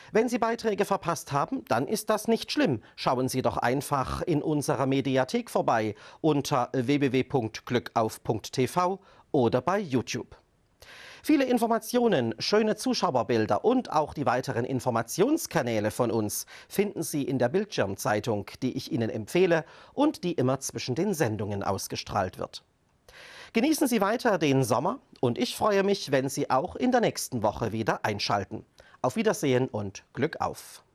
Wenn Sie Beiträge verpasst haben, dann ist das nicht schlimm. Schauen Sie doch einfach in unserer Mediathek vorbei unter www.glückauf.tv oder bei YouTube. Viele Informationen, schöne Zuschauerbilder und auch die weiteren Informationskanäle von uns finden Sie in der Bildschirmzeitung, die ich Ihnen empfehle und die immer zwischen den Sendungen ausgestrahlt wird. Genießen Sie weiter den Sommer und ich freue mich, wenn Sie auch in der nächsten Woche wieder einschalten. Auf Wiedersehen und Glück auf!